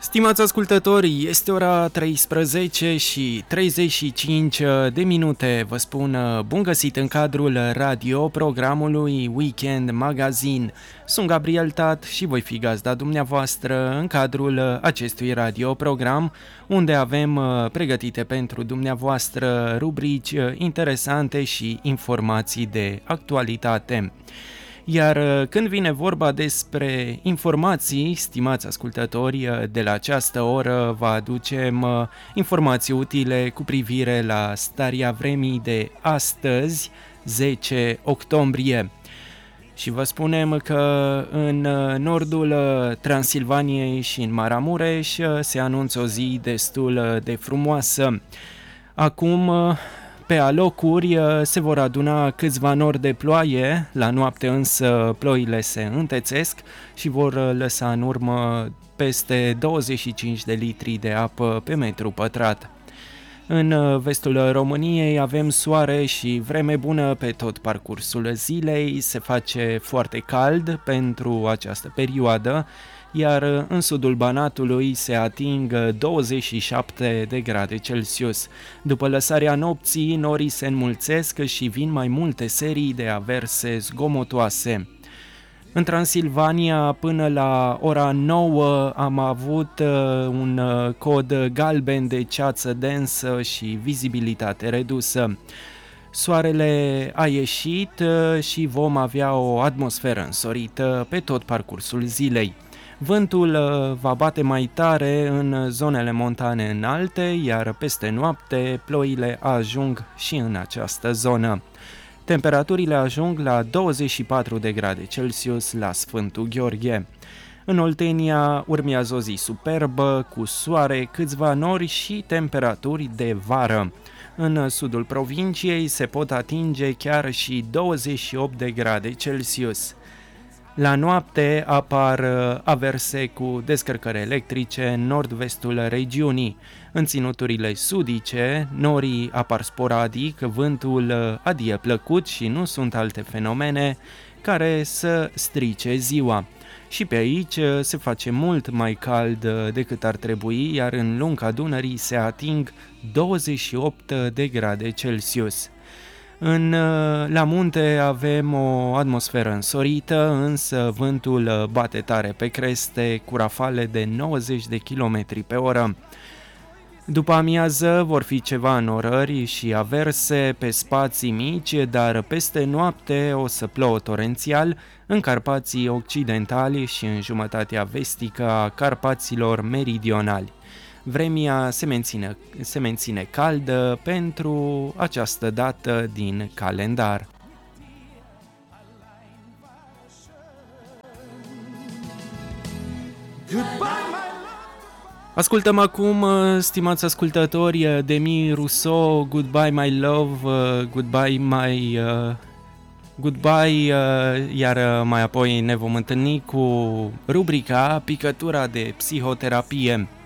Stimați ascultători, este ora 13 și 35 de minute. Vă spun bun găsit în cadrul radio programului Weekend Magazine. Sunt Gabriel Tat și voi fi gazda dumneavoastră în cadrul acestui radioprogram, unde avem pregătite pentru dumneavoastră rubrici interesante și informații de actualitate. Iar când vine vorba despre informații, stimați ascultători, de la această oră vă aducem informații utile cu privire la starea vremii de astăzi, 10 octombrie. Și vă spunem că în nordul Transilvaniei și în Maramureș se anunță o zi destul de frumoasă. Acum, pe alocuri se vor aduna câțiva nori de ploaie, la noapte însă ploile se întețesc și vor lăsa în urmă peste 25 de litri de apă pe metru pătrat. În vestul României avem soare și vreme bună pe tot parcursul zilei, se face foarte cald pentru această perioadă, iar în sudul Banatului se ating 27 de grade Celsius. După lăsarea nopții, norii se înmulțesc și vin mai multe serii de averse zgomotoase. În Transilvania, până la ora 9, am avut un cod galben de ceață densă și vizibilitate redusă. Soarele a ieșit și vom avea o atmosferă însorită pe tot parcursul zilei. Vântul va bate mai tare în zonele montane înalte, iar peste noapte ploile ajung și în această zonă. Temperaturile ajung la 24 de grade Celsius la Sfântul Gheorghe. În Oltenia urmează o zi superbă, cu soare, câțiva nori și temperaturi de vară. În sudul provinciei se pot atinge chiar și 28 de grade Celsius. La noapte apar averse cu descărcări electrice în nord-vestul regiunii. În ținuturile sudice, norii apar sporadic, vântul adie plăcut și nu sunt alte fenomene care să strice ziua. Și pe aici se face mult mai cald decât ar trebui, iar în lunga Dunării se ating 28 de grade Celsius. La munte avem o atmosferă însorită, însă vântul bate tare pe creste cu rafale de 90 de km pe oră. După amiază vor fi ceva înorări și averse pe spații mici, dar peste noapte o să plouă torențial în Carpații Occidentali și în jumătatea vestică a Carpaților Meridionali. Vremea se menține caldă pentru această dată din calendar. Ascultăm acum, stimați ascultători, Demi Rousseau, Goodbye My Love, Goodbye, iar mai apoi ne vom întâlni cu rubrica Picătura de psihoterapie.